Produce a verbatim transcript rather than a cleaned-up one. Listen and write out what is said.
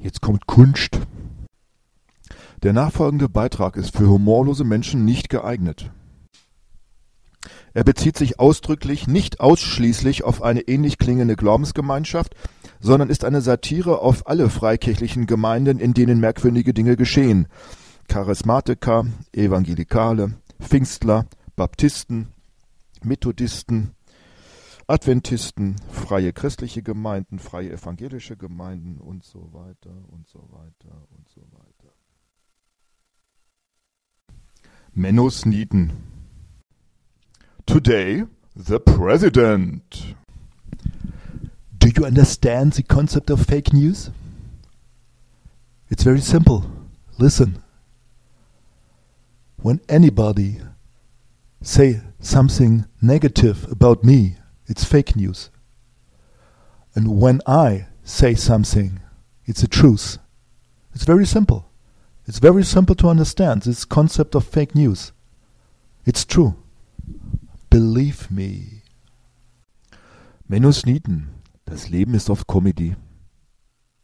Jetzt kommt Kunst. Der nachfolgende Beitrag ist für humorlose Menschen nicht geeignet. Er bezieht sich ausdrücklich nicht ausschließlich auf eine ähnlich klingende Glaubensgemeinschaft, sondern ist eine Satire auf alle freikirchlichen Gemeinden, in denen merkwürdige Dinge geschehen. Charismatiker, Evangelikale, Pfingstler, Baptisten, Methodisten, Adventisten, freie christliche Gemeinden, freie evangelische Gemeinden und so weiter und so weiter und so weiter. Menno Sneeden. Today, the president. Do you understand the concept of fake news? It's very simple. Listen. When anybody say something negative about me, it's fake news. And when I say something, it's the truth. It's very simple. It's very simple to understand this concept of fake news. It's true. Believe me. Menno Sneeden. Das Leben ist oft Comedy.